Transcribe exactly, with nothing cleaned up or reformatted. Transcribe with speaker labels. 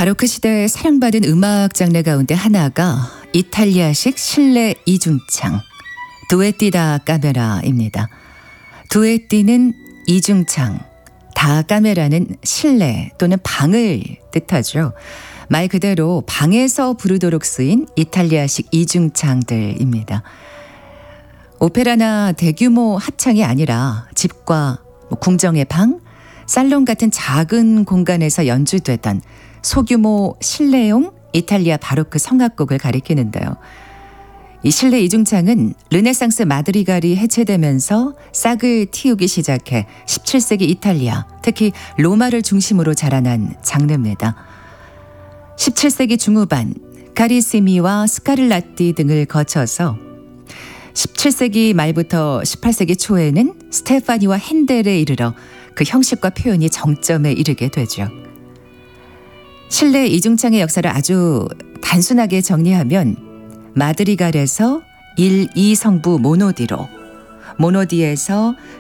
Speaker 1: 바로크 시대에 사랑받은 음악 장르 가운데 하나가 이탈리아식 실내 이중창, 두에티 다 카메라입니다. 두에티는 이중창, 다 카메라는 실내 또는 방을 뜻하죠. 말 그대로 방에서 부르도록 쓰인 이탈리아식 이중창들입니다. 오페라나 대규모 합창이 아니라 집과 궁정의 방, 살롱 같은 작은 공간에서 연주되던 소규모 실내용 이탈리아 바로크 성악곡을 가리키는데요. 이 실내 이중창은 르네상스 마드리갈이 해체되면서 싹을 틔우기 시작해 십칠 세기 이탈리아, 특히 로마를 중심으로 자라난 장르입니다. 십칠 세기 중후반 카리시미와 스카를라띠 등을 거쳐서 십칠 세기 말부터 십팔 세기 초에는 스테파니와 핸델에 이르러 그 형식과 표현이 정점에 이르게 되죠. 실내 이중창의 역사를 아주 단순하게 정리하면 마드리갈에서 일, 이 성부 모노디로, 모노디에서